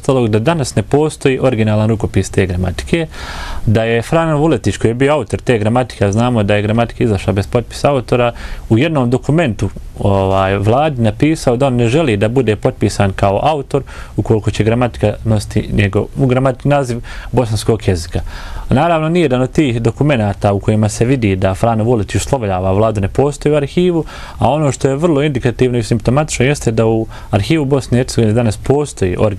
ostalog da danas ne postoji originalan rukopis te gramatike, da je Frano Vuletić koji je bio autor te gramatike, a znamo da je gramatika izašla bez potpisa autora, u jednom dokumentu vladi napisao da on ne želi da bude potpisan kao autor ukoliko će gramatika nositi naziv bosanskog jezika. Naravno, nijedan od tih dokumenata u kojima se vidi da Frano Vuletić uslovljava vladu ne postoji u arhivu, a ono što je vrlo indikativno i simptomatično jeste da u arhivu Bosne i Hercegovine danas postoji